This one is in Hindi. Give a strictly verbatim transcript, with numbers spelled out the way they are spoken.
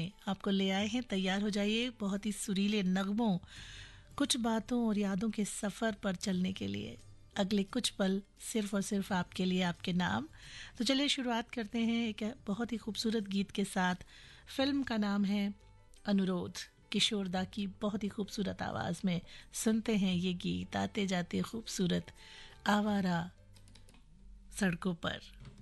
में आपको ले आए हैं। तैयार हो जाइए बहुत ही सुरीले नगमों, कुछ बातों और यादों के सफ़र पर चलने के लिए। अगले कुछ पल सिर्फ और सिर्फ आपके लिए, आपके नाम। तो चलिए शुरुआत करते हैं एक बहुत ही खूबसूरत गीत के साथ। फिल्म का नाम है अनुरोध। किशोर दा की बहुत ही खूबसूरत आवाज़ में सुनते हैं ये गीत। आते जाते खूबसूरत आवारा सड़कों पर।